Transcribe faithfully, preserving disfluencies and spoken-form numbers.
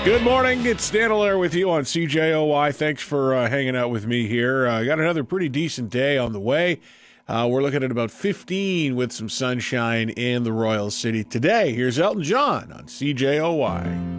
Good morning. It's Dan Allaire with you on C J O Y. Thanks for uh, hanging out with me here. I uh, got another pretty decent day on the way. Uh, we're looking at about fifteen with some sunshine in the Royal City today. Here's Elton John on C J O Y.